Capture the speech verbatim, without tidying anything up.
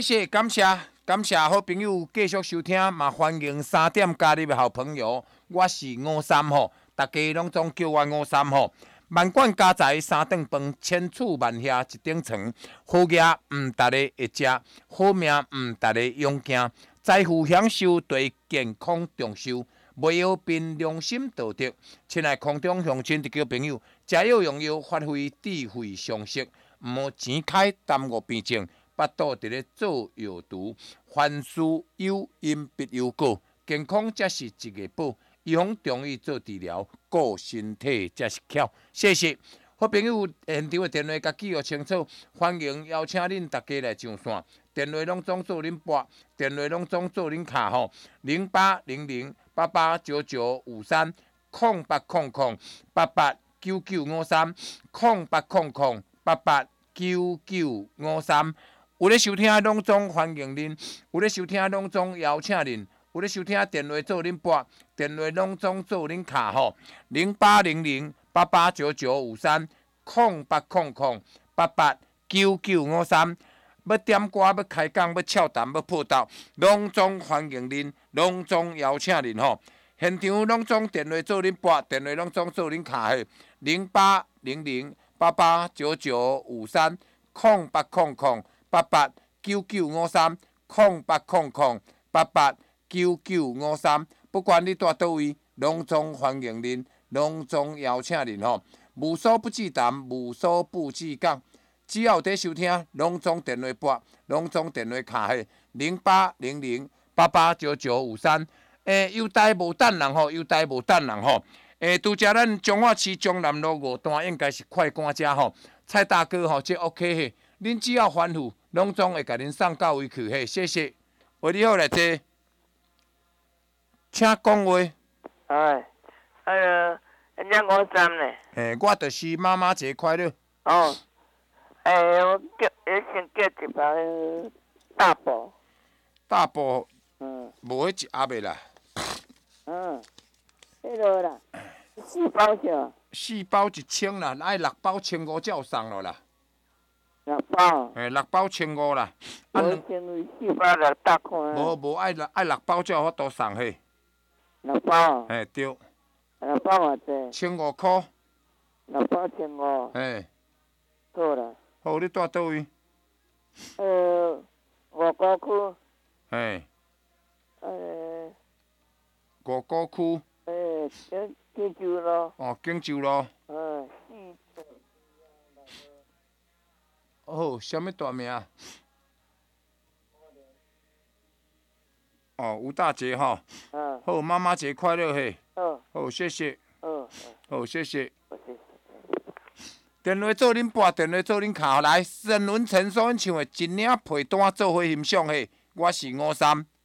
谢谢，感谢感谢好朋友继续收听，嘛欢迎三点加入的好朋友，我是五三吼，大家拢总叫我五三吼。万贯家财三顿饭，千厝万厦一顶床。好业毋逐个会食，好命毋逐个用惊。财富享受对健康重视，袂要凭良心道德。亲爱空中乡亲，地球朋友，食药用药，发挥智慧常识，毋好钱开耽误病情。巴肚伫咧做药毒，凡事有因必有果，健康才是一个宝。预防中医做治疗，顾身体才是巧。谢谢好朋友，现场的电话甲记号清楚，欢迎邀请恁大家来上线。电话拢总做恁拨，电话拢总做恁卡吼，零八零零八八九九五三，空八空空八八九九五三，空八空空八八九九五三。有咧收听的拢总欢迎恁，有咧收听的拢总邀请恁。有咧收听电话做恁拨，电话拢总做恁卡吼，零八零零八八九九五三，空八空空八八九九五三。要点歌，要开讲，要俏谈，要破道，拢总欢迎恁，拢总邀请恁吼。现场拢总电话做恁拨，电话拢总做恁卡嘿，零八零零八八九九五三，空八空空八八九九五三，空八空空八八九九五三，不管你住倒位，拢总欢迎恁，拢总邀请恁吼。无所不至谈，无所不至讲。只要有在收听，拢总电话拨，拢总电话卡嘿，零八零零八八九九五三。诶，优待无等人吼，优待无等人吼。诶，拄则咱彰化市中南路五段应该是快赶遮吼，蔡大哥吼，这 OK 嘿。恁只要吩咐，拢总会甲恁送到位去嘿，谢谢。为你好来坐。请讲话。 哎，哎呀，人家五三呢？ 诶，我就是妈妈节快乐。 哦，哎，我叫，我先叫一包大包。 大包。 嗯。 无迄一盒的啦。 嗯。迄落啦，四包是？ 四包一千啦，爱六包千五才有送咯啦。 六包。 诶，六包千五啦。 无千五四包六百块。 无无爱爱六包才有法度送嘿。 六包。 嘿，对。 六包偌济？ 千五箍。 六包千五。 嘿。 好啦。 好，你住倒位？ 呃，五股区。 嘿。 呃。 五股区。 诶，景景州路。 哦，景州路。 嗯，四。 哦，什么大名？哦，吴大姐哈。嗯。好，妈妈节快乐嘿。好。好，谢谢。嗯。好，谢谢。电话做恁拨，电话做恁卡来。沈文成所演唱的《一领被单》做伙欣赏嘿，我是五三。